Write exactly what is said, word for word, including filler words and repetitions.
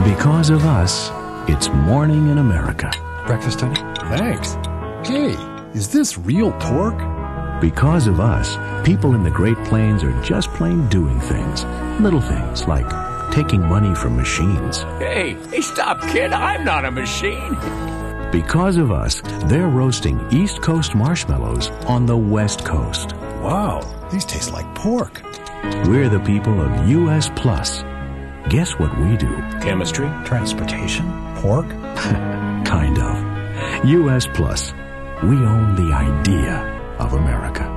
Because of us, it's morning in America. Breakfast, honey? Thanks. Hey, is this real pork? Because of us, people in the Great Plains are just plain doing things. Little things like taking money from machines. Hey, hey, stop, kid. I'm not a machine. Because of us, they're roasting East Coast marshmallows on the West Coast. Wow, these taste like pork. We're the people of U S Plus. Guess what we do? Chemistry? Transportation? Pork? Kind of. U S Plus. We own the idea of America.